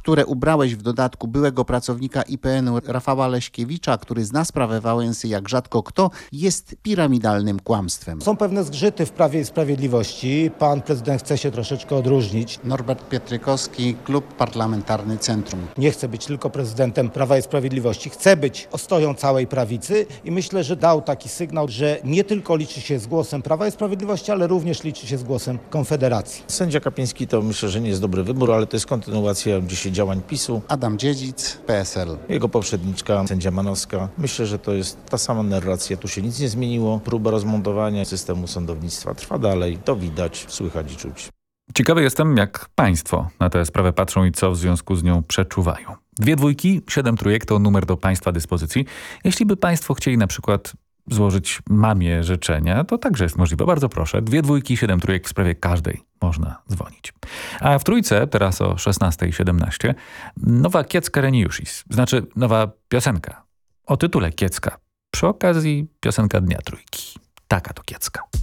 które ubrałeś w dodatku byłego pracownika IPN-u Rafała Leśkiewicza, który zna sprawę Wałęsy jak rzadko kto, jest piramidalnym kłamstwem. Są pewne zgrzyty w Prawie i Sprawiedliwości. Pan prezydent chce się troszeczkę odróżnić. Norbert Pietrykowski, Klub Parlamentarny Centrum. Nie chce być tylko prezydentem Prawa i Sprawiedliwości. Chce być ostoją całej prawicy i myślę, że dał taki sygnał, że nie tylko liczy się z głosem Prawa i Sprawiedliwości, ale również liczy się z głosem Konfederacji. Sędzia Kapiński to myślę, że nie jest dobry wybór, ale to jest kontynuacja dzisiaj działań PiS-u. Adam Dziedzic, PSL. Jego poprzedniczka, sędzia Manowska. Myślę, że to jest ta sama narracja. Tu się nic nie zmieniło. Próba rozmontowania systemu sądownictwa trwa dalej. To widać, słychać i czuć. Ciekawy jestem, jak państwo na tę sprawę patrzą i co w związku z nią przeczuwają. 2 dwójki, 7 trójek to numer do państwa dyspozycji. Jeśli by państwo chcieli na przykład złożyć mamie życzenia, to także jest możliwe. Bardzo proszę. 2 dwójki, 7 trójek w sprawie każdej można dzwonić. A w trójce, teraz o 16:17, nowa kiecka Reniuszis, znaczy nowa piosenka o tytule Kiecka. Przy okazji piosenka Dnia Trójki. Taka to kiecka.